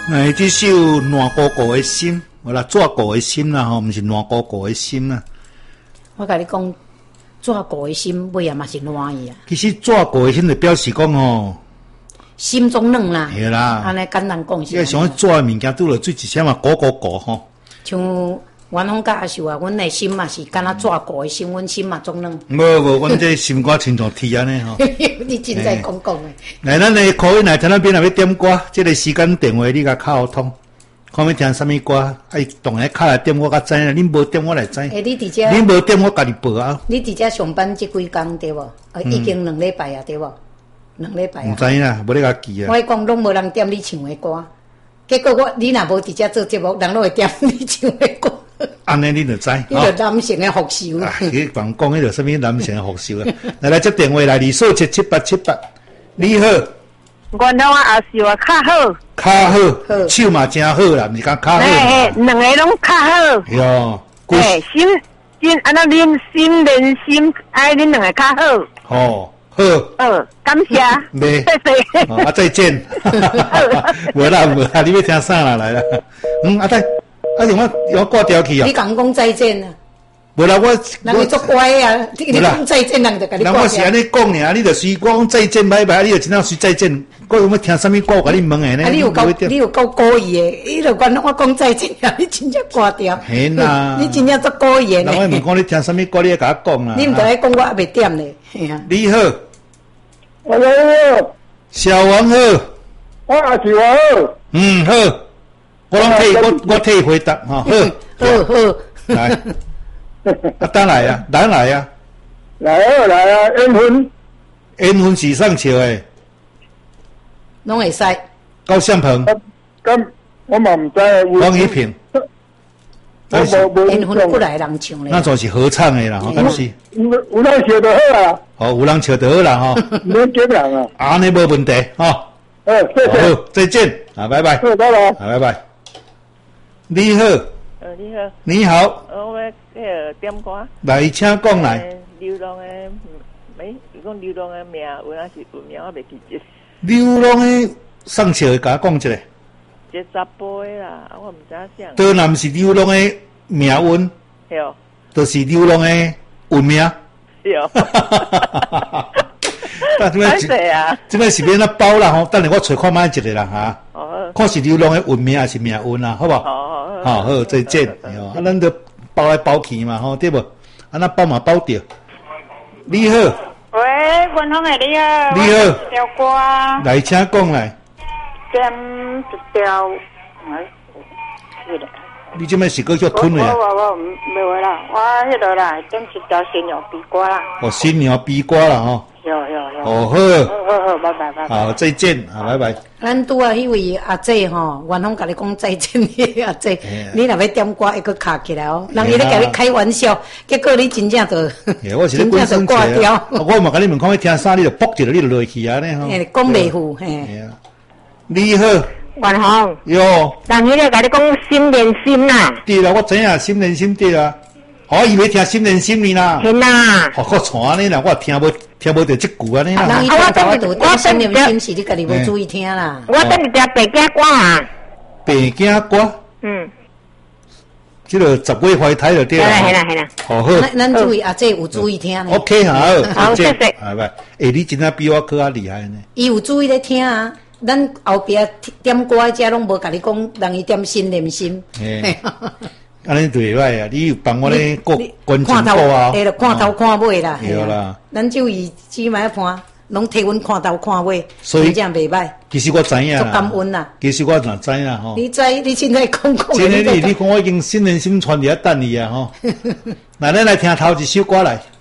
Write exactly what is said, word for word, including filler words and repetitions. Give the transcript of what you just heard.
哎，这首《暖哥哥的心》，我啦，纸哥的心啦吼，不是暖哥哥的心啦。 我甲你讲，纸哥的心尾啊嘛是暖伊啊。 其实纸哥的心就表示讲吼， 心中软啦。 系啦， 安尼简单讲是。 因为像纸的物件拄了水一声嘛，鼓鼓鼓吼。 像元丰甲阿秀啊，阮的心嘛是敢若纸哥的心，阮心嘛总软。 无无，阮这心肝亲像铁安尼吼。 你真在讲讲诶。 来，咱的口音来，听那边那边点歌，这个时间电话你甲敲通，看要听什么歌，哎，当然敲来点我甲知啦，恁无点我来知。 诶，你伫遮？ 恁无点我家己报啊。 你伫遮上班即几工对无？呃，已经两礼拜啊，对无？两礼拜啊。 唔知啦，无咧甲记啊。 我讲拢无人点你唱的歌，结果我你若无伫遮做节目，人拢会点你唱的歌。 安尼你就知， 迄个男性的福寿。 啊，迄人讲迄个什么男性的福寿啊？来来接电话来，二四七七八七八，你好。 元丰阿秀啊，较好。 较好，手嘛真好啦，毋是讲较好。 嘿，两个拢较好。 哟， 嘿，心心安那恁心连心，爱恁两个较好。 哦，好。 呃，感谢。 没。 谢谢。 啊，再见。无啦无啦，你要听啥啦？来啦。嗯，阿仔。啊！用我用我挂掉去啊！ 你讲讲再见啊！ 无啦，我人会作乖啊！你讲再见，人就甲你挂掉。 人我是安尼讲尔，你就随我讲再见拜拜，你就真正随再见。我有要听什么歌，我甲你问下呢？ 啊！你有够你有够故意的，伊就讲我讲再见啊！你真正挂掉。 嘿啦！ 你真正作故意的。 人我问讲你听什么歌，你要甲我讲啦。 你毋得来讲我还袂点咧。 你好， 我好， 小王好， 我也是王好。 嗯好。我拢替我我替回答哈，好， 好好， 来，啊，当来啊，当来啊， 来啊来啊，缘分， 缘分是上笑诶， 拢会使。 高相鹏， 咁我嘛唔知。 王一平， 我无无缘分过来人唱咧。 那就是合唱诶啦，吼，但是有有人笑就好啊。 哦，有人笑就好啦，吼， 唔免紧人啊。 安尼无问题，吼。 好，谢谢。 好，再见，啊，拜拜。 好，拜拜。 啊，拜拜。你好。 呃，你好。 你好。 我要迄个点歌。 来，请讲来。 流浪诶，没，伊讲流浪诶名，有哪是有名我袂记得。 流浪诶，上笑诶，甲我讲一个。 一查甫诶啦，我毋知影啥。 倒若毋是流浪诶命运， 对哦。 就是流浪诶运命。 对哦。 但这边啊，这边是免那包啦吼，等下我找看卖一个啦哈。哦。看是流浪的运命还是命运啦，好不好？好好好，再见。哦，啊，咱都包来包去嘛吼，对不？啊，那包嘛包掉。你好。 喂，元丰的你好。 你好。 一条歌。 来，请讲来。 点一条，哎，是的。 你这边是搁叫吞的啊？ 我我我没话啦，我迄落啦，点一条新娘悲歌啦。 哦，新娘悲歌啦吼。 有有有。 哦好。 好好，拜拜拜拜。 好，再见，好，拜拜。 咱拄啊，迄位阿姐吼，元丰甲你讲再见，阿姐，你若要点歌，会搁卡起来哦。人伊咧甲你开玩笑，结果你真正就真正就挂掉。我嘛甲你问看要听啥，你就卜一个，你就落去啊呢吼。 讲袂赴嘿。 你好。 元丰。 哟。 人迄个甲你讲心连心啦。 对啦，我知影心连心对啦。我以为听心连心呢啦。 是啦。 哦，我传呢啦，我听无听无着即句安尼啦。 人伊讲甲我读点心连心是你家己无注意听啦。 我等一条白鸡歌啊。 白鸡歌。嗯。即个十月怀胎就对啦。 系啦系啦。 好好。 咱咱这位阿姐有注意听呢。 OK 好。 好，谢谢。 拜拜。诶，你真正比我更加厉害呢。 伊有注意咧听啊。咱后壁点歌遮拢无甲你讲，人伊点心连心。 嘿，安尼就袂歹啊！你有帮我咧过关情过啊？ 诶，看头看尾啦。 对啦。 咱就以只买看，拢替阮看头看尾， 真正袂歹。 其实我知影啦。 足感恩啦。 其实我哪知啦吼。 你知？你现在讲讲。 真诶，你你讲我已经心连心传伫遐等你啊吼。来，咱来听头一首歌来。